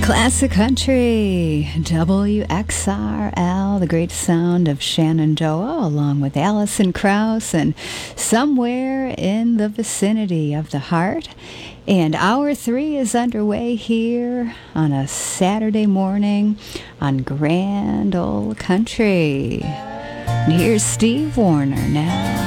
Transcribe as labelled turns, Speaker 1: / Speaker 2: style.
Speaker 1: Classic Country, WXRL, the great sound of Shenandoah, along with Alison Krauss, and Somewhere in the Vicinity of the Heart. And Hour 3 is underway here on a Saturday morning on Grand Ole Country. And here's Steve Wariner now.